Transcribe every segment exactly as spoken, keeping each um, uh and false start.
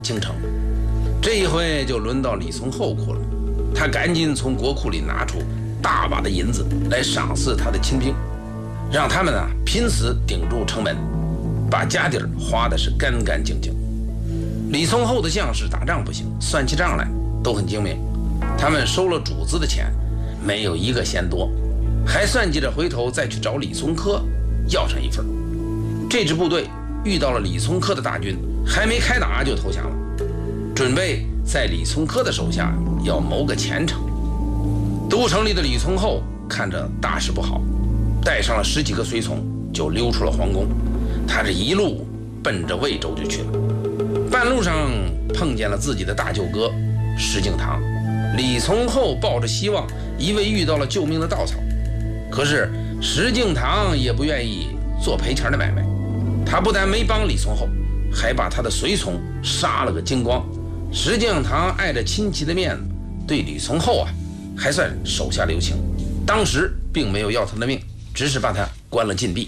京城。这一回就轮到李从厚库了，他赶紧从国库里拿出大把的银子来赏赐他的亲兵，让他们啊拼死顶住城门，把家底儿花的是干干净净。李从厚的将士打仗不行，算起账来都很精明，他们收了主子的钱，没有一个嫌多，还算计着回头再去找李从珂要上一份。这支部队遇到了李从珂的大军，还没开打就投降了，准备在李从珂的手下要谋个前程。都城里的李从厚看着大事不好，带上了十几个随从就溜出了皇宫。他这一路奔着魏州就去了，半路上碰见了自己的大舅哥石敬瑭。李从厚抱着希望，以为遇到了救命的稻草，可是石敬瑭也不愿意做赔钱的买卖，他不但没帮李从厚，还把他的随从杀了个精光。石敬瑭碍着亲戚的面子，对李从厚啊还算手下留情，当时并没有要他的命，只是把他关了禁闭。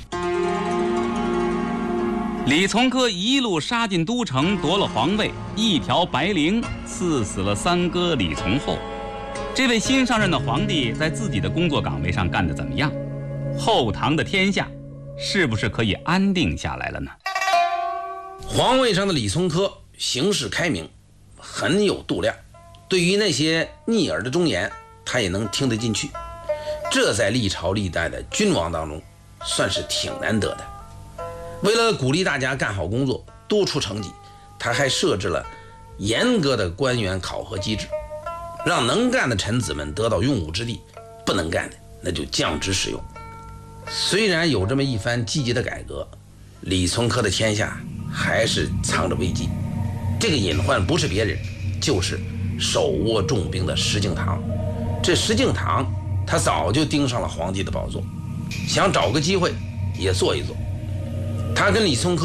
李从珂一路杀进都城，夺了皇位，一条白绫赐死了三哥李从厚。这位新上任的皇帝在自己的工作岗位上干得怎么样？后唐的天下是不是可以安定下来了呢？ 皇位上的李从珂行事开明，很有度量，对于那些逆耳的忠言，他也能听得进去。这在历朝历代的君王当中算是挺难得的。为了鼓励大家干好工作，多出成绩，他还设置了严格的官员考核机制，让能干的臣子们得到用武之地，不能干的那就降职使用。虽然有这么一番积极的改革，李从珂的天下还是藏着危机。这个隐患不是别人，就是手握重兵的石敬瑭。这石敬瑭他早就盯上了皇帝的宝座，想找个机会也做一做。他跟李从珂